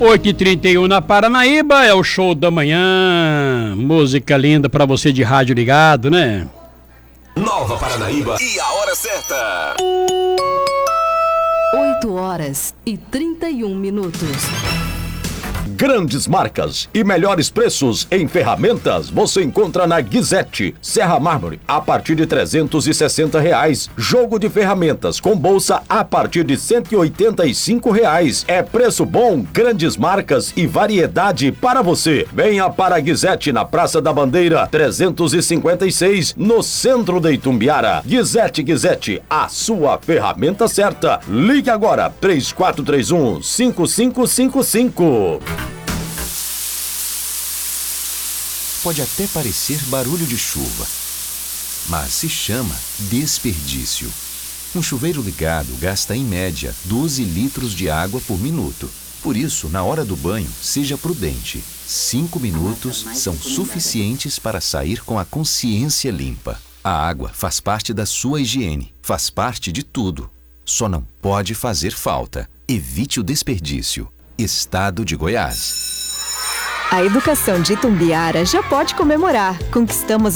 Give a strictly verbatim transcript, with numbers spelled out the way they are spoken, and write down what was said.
oito e trinta e um na Paranaíba, é o show da manhã. Música linda pra você de rádio ligado, né? Nova Paranaíba e a hora certa. oito horas e trinta e um minutos. Grandes marcas e melhores preços em ferramentas você encontra na Guizete. Serra Mármore a partir de trezentos e sessenta reais. Jogo de ferramentas com bolsa a partir de cento e oitenta e cinco reais. É preço bom, grandes marcas e variedade para você. Venha para a Guizete na Praça da Bandeira trezentos e cinquenta e seis, no centro de Itumbiara. Guizete, Guizete, a sua ferramenta certa. Ligue agora, três quatro três um, cinco cinco cinco cinco. Pode até parecer barulho de chuva, mas se chama desperdício. Um chuveiro ligado gasta, em média, doze litros de água por minuto. Por isso, na hora do banho, seja prudente. Cinco minutos são suficientes para sair com a consciência limpa. A água faz parte da sua higiene, faz parte de tudo. Só não pode fazer falta. Evite o desperdício. Estado de Goiás. A educação de Itumbiara já pode comemorar. Conquistamos